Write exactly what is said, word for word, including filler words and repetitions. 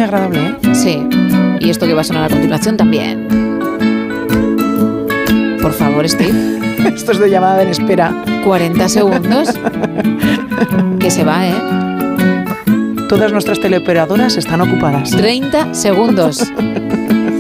muy agradable, ¿eh? Sí. Y esto que va a sonar a continuación también. Por favor, Steve. Esto es de llamada en espera. cuarenta segundos. Que se va, ¿eh? Todas nuestras teleoperadoras están ocupadas. treinta segundos.